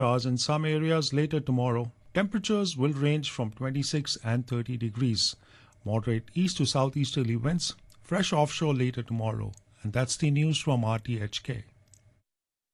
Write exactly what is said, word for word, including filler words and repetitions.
Hours in some areas later tomorrow. Temperatures will range from twenty-six and thirty degrees. Moderate east to southeasterly winds. Fresh offshore later tomorrow. And that's the news from R T H K.